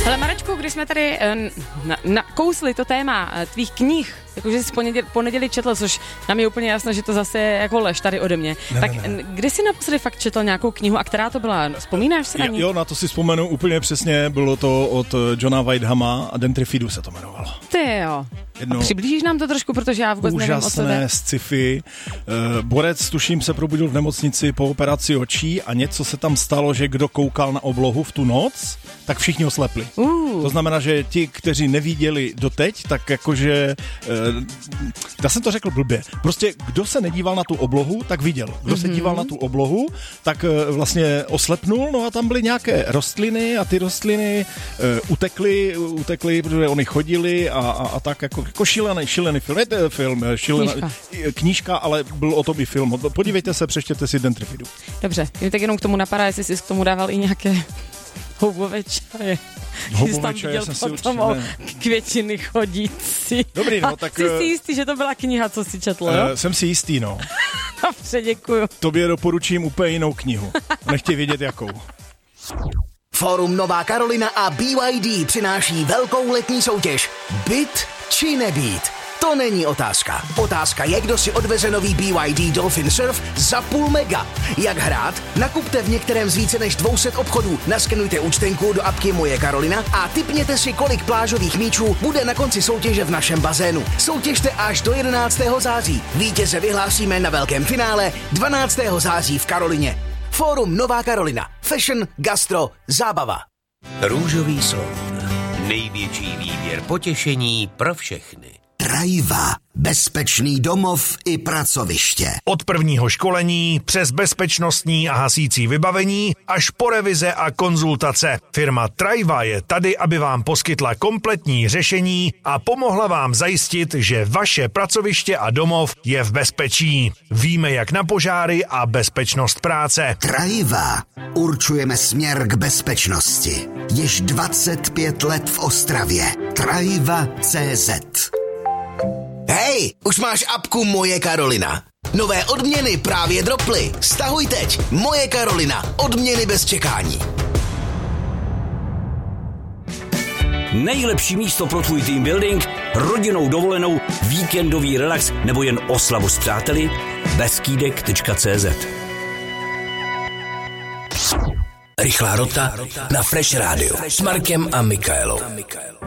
Ale Marečku, když jsme tady nakousli to téma tvých knih, jakože jsi po neděli četl, což nám je úplně jasné, že to zase je jako lež tady ode mě. Kdy jsi naposledy fakt četl nějakou knihu a která to byla? Vzpomínáš si na ní? Jo, na to si vzpomenu úplně přesně, bylo to od Johna Whitehama a Dentrifidu se to jmenovalo. Ty jo. A přiblížíš nám to trošku, protože já vůbec nevím, o co jde. Úžasné sci-fi. Borec, tuším, se probudil v nemocnici po operaci očí a něco se tam stalo, že kdo koukal na oblohu v tu noc, tak všichni oslepli. To znamená, že ti, kteří neviděli doteď, tak jakože, já jsem to řekl blbě, prostě kdo se nedíval na tu oblohu, tak viděl. Kdo se díval na tu oblohu, tak vlastně oslepnul, no a tam byly nějaké rostliny a ty rostliny utekly, protože oni chodili a tak jako šílený film. Knížka, ale byl o tom i film. Podívejte se, přečtěte si Dentrifidu. Dobře, tak jenom k tomu napadá, jestli jsi k tomu dával i nějaké houbové čaje. Houbové čaje jsem si určitě květiny chodící. Dobrý, no tak... Jsi si jistý, že to byla kniha, co jsi četl, jo? Jsem si jistý, no. Dobře, děkuju. Tobě doporučím úplně jinou knihu. Nechtěj vědět, jakou. Fórum Nová Karolina a BYD přináší velkou letní soutěž. Byt či nebýt? To není otázka. Otázka je, kdo si odveze nový BYD Dolphin Surf za $0,5 mega. Jak hrát? Nakupte v některém z více než 200 obchodů, naskenujte účtenku do apky Moje Karolina a tipněte si, kolik plážových míčů bude na konci soutěže v našem bazénu. Soutěžte až do 11. září. Vítěze vyhlásíme na velkém finále 12. září v Karolině. Fórum Nová Karolina. Fashion, gastro, zábava. Růžový slon. Největší výběr potěšení pro všechny. Trajva. Bezpečný domov i pracoviště. Od prvního školení přes bezpečnostní a hasící vybavení až po revize a konzultace. Firma Trajva je tady, aby vám poskytla kompletní řešení a pomohla vám zajistit, že vaše pracoviště a domov je v bezpečí. Víme jak na požáry a bezpečnost práce. Trajva. Určujeme směr k bezpečnosti. Již 25 let v Ostravě. Trajva.cz. Hej, už máš apku Moje Karolina. Nové odměny právě droply. Stahuj teď. Moje Karolina. Odměny bez čekání. Nejlepší místo pro tvůj team building, rodinnou dovolenou, víkendový relax nebo jen oslavu s přáteli? Beskýdek.cz. Rychlá rota na Fresh Radio s Markem a Michaelou.